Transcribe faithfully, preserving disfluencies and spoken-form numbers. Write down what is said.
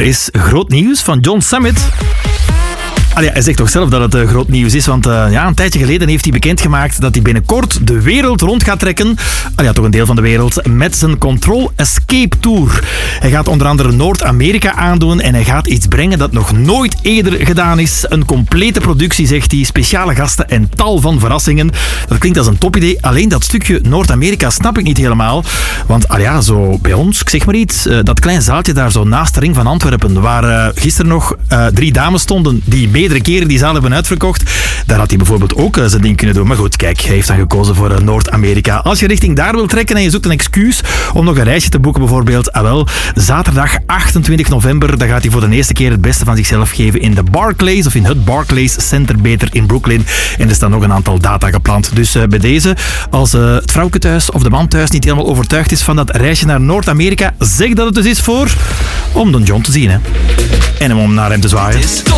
is groot nieuws van John Summit. Allee, hij zegt toch zelf dat het uh, groot nieuws is, want uh, ja, een tijdje geleden heeft hij bekendgemaakt dat hij binnenkort de wereld rond gaat trekken. Allee, ja, toch een deel van de wereld, met zijn Control Escape Tour. Hij gaat onder andere Noord-Amerika aandoen en hij gaat iets brengen dat nog nooit eerder gedaan is. Een complete productie, zegt hij, speciale gasten en tal van verrassingen. Dat klinkt als een topidee, alleen dat stukje Noord-Amerika snap ik niet helemaal. Want allee, ja, zo bij ons, ik zeg maar iets, uh, dat klein zaaltje daar zo naast de ring van Antwerpen, waar uh, gisteren nog uh, drie dames stonden die meerdere keren die zaal hebben uitverkocht. Daar had hij bijvoorbeeld ook uh, zijn ding kunnen doen. Maar goed, kijk, hij heeft dan gekozen voor uh, Noord-Amerika. Als je richting daar wil trekken en je zoekt een excuus om nog een reisje te boeken bijvoorbeeld, ah wel, zaterdag achtentwintig november, dan gaat hij voor de eerste keer het beste van zichzelf geven in de Barclays, of in het Barclays Center beter in Brooklyn. En er staan nog een aantal data gepland. Dus uh, bij deze, als uh, het vrouwke thuis of de man thuis niet helemaal overtuigd is van dat reisje naar Noord-Amerika, zeg dat het dus is voor om Don John te zien, hè. En om naar hem te zwaaien.